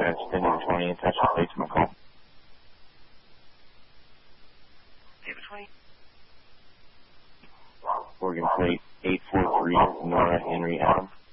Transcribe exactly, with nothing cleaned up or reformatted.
dispatch ten to twenty, attach the plate to my call. David twenty. Oregon plate eight four three, Nora Henry Adam.